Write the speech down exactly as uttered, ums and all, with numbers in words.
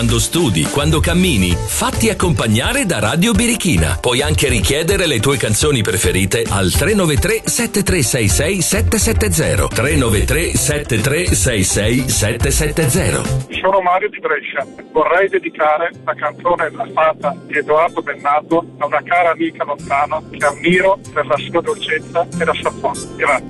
Quando studi, quando cammini, fatti accompagnare da Radio Birichina. Puoi anche richiedere le tue canzoni preferite al tre nove tre sette tre sei sei sette sette zero. tre nove tre sette tre sei sei sette sette zero. Sono Mario di Brescia. Vorrei dedicare la canzone La Fata di Edoardo Bennato a una cara amica lontana che ammiro per la sua dolcezza e la sua forza. Grazie.